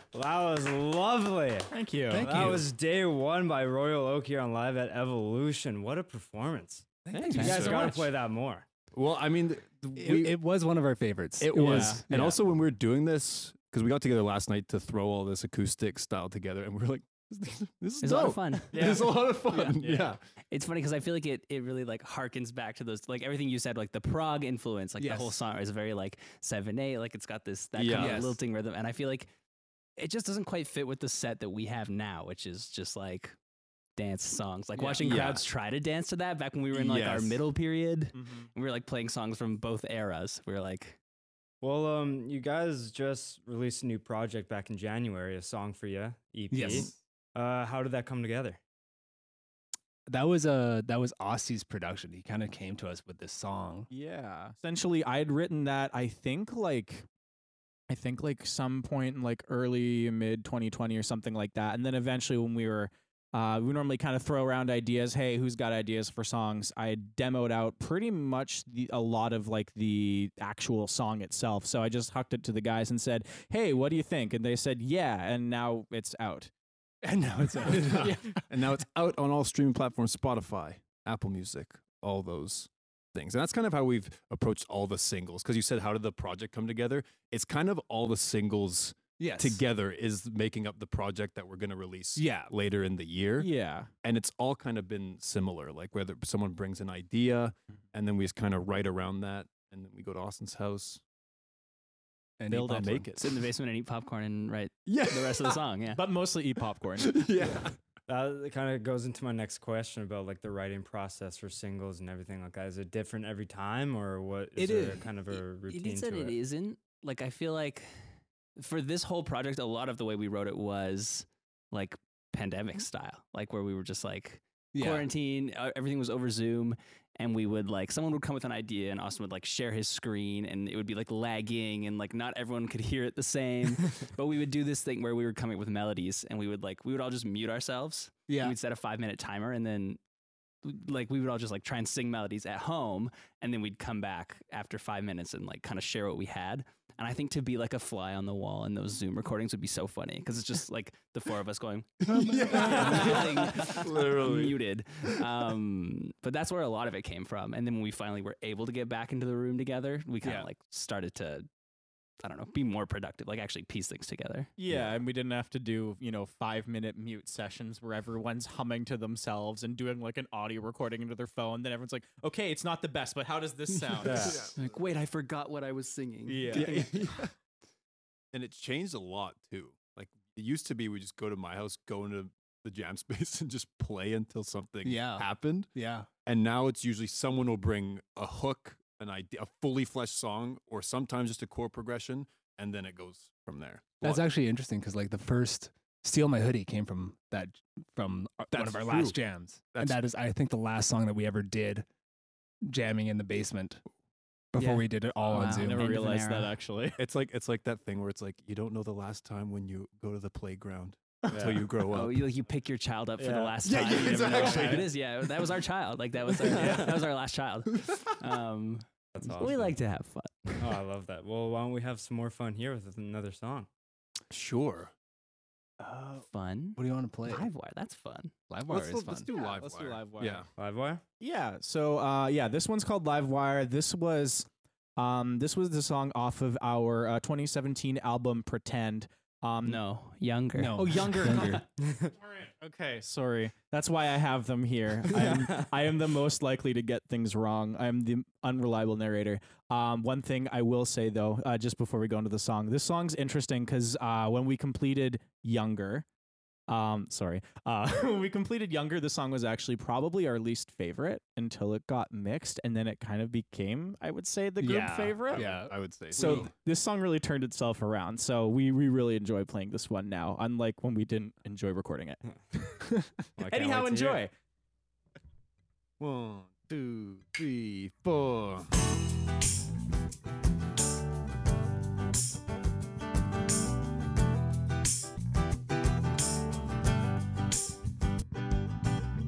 Well, that was lovely. Thank you. That was day one by Royal Oak here on Live at Evolution. What a performance. Thank You you guys so gotta much. play that more. Well, I mean, It was one of our favorites. it was. And Yeah. also when we were doing this, because we got together last night to throw all this acoustic style together, and we were like, this is It's a lot dope. of fun. It's a lot of fun. Yeah. It's funny because I feel like it really like harkens back to those, like everything you said, like the prog influence, like the whole Yes. song is very like 7/8, like it's got this that Yeah. kind of Yes. lilting rhythm, and I feel like it just doesn't quite fit with the set that we have now, which is just like dance songs. Like watching Yeah. crowds try to dance to that back when we were in like our Yes. middle period, Mhm. we were like playing songs from both eras. We were like, Well, you guys just released a new project back in January, a Song for Ya EP. Yes. How did that come together? That was Aussie's production. He kind of came to us with this song. Yeah. Essentially, I had written that I think like some point in like early mid 2020 or something like that. And then eventually when we normally kind of throw around ideas. Hey, who's got ideas for songs? I demoed out pretty much a lot of like the actual song itself. So I just hucked it to the guys and said, hey, what do you think? And they said, yeah. And now it's out. And now it's Yeah. And now it's out on all streaming platforms, Spotify, Apple Music, all those things. And that's kind of how we've approached all the singles. Because you said, how did the project come together? It's kind of all the singles yes. together is making up the project that we're going to release Yeah. later in the year. Yeah. And it's all kind of been similar, like whether someone brings an idea and then we just kind of write around that. And then we go to Austin's house And build and popcorn. make it. sit in the basement and eat popcorn and write Yeah. the rest of the song. Yeah. But mostly eat popcorn. Yeah. That kind of goes into my next question about like the writing process for singles and everything like that. Is it different every time, or what? It there is. kind of a routine It said to it it? isn't. Like, I feel like for this whole project, a lot of the way we wrote it was like pandemic style, like where we were just like Yeah. quarantine, everything was over Zoom, and we would like, someone would come with an idea and Austin would like share his screen and it would be like lagging and like not everyone could hear it the same. But we would do this thing where we were coming up with melodies and we would all just mute ourselves. Yeah. We'd set a 5-minute timer and then like we would all just like try and sing melodies at home, and then we'd come back after 5 minutes and like kind of share what we had. And I think to be like a fly on the wall in those Zoom recordings would be so funny because it's just like the four of us going Literally. muted. But that's where a lot of it came from. And then when we finally were able to get back into the room together, we kind of Yeah. like started to, I don't know, be more productive, like actually piece things together. Yeah, and we didn't have to do, 5-minute mute sessions where everyone's humming to themselves and doing like an audio recording into their phone. Then everyone's like, okay, it's not the best, but how does this sound? Yeah. Like, wait, I forgot what I was singing. Yeah. And it's changed a lot too. Like it used to be we just go to my house, go into the jam space and just play until something Yeah. happened. Yeah. And now it's usually someone will bring a hook, an idea, a fully fleshed song, or sometimes just a chord progression, and then it goes from there. That's Well, actually interesting because like the first "Steal My Hoodie" came from one That's of our true. last jams, and That's- that is I think the last song that we ever did, jamming in the basement before Yeah. we did it all Wow. on I Zoom. never End of an realized that era. actually. it's like that thing where it's like you don't know the last time when you go to the playground until Yeah. you grow up. Oh, you pick your child up for the Yeah. last Yeah, time. yeah, You never know what exactly. time it is. Yeah, that was our child. Like that was our last child. That's We awesome. like to have fun. Oh, I love that. Well, why don't we have some more fun here with another song? Sure. Fun. What do you want to play? Livewire. That's fun. Livewire is fun. Let's do live let's do wire. Livewire. Yeah. Livewire? Yeah. So this one's called Livewire. This was the song off of our 2017 album Pretend. No, younger. No. Oh, younger. Younger. Okay, sorry. That's why I have them here. I am the most likely to get things wrong. I am the unreliable narrator. One thing I will say though, just before we go into the song, this song's interesting because when we completed Younger, when we completed Younger, the song was actually probably our least favorite until it got mixed, and then it kind of became, I would say, the group Yeah. favorite. Yeah. I would say So this song really turned itself around. So we really enjoy playing this one now, unlike when we didn't enjoy recording it. Well, I can't Anyhow, wait to hear enjoy. it. 1, 2, 3,